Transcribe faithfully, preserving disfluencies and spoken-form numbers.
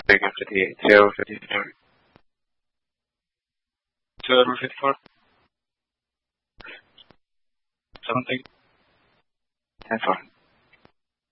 fifty-eight, fifty-two, fifty-three, two fifty-four, seventy, ten four.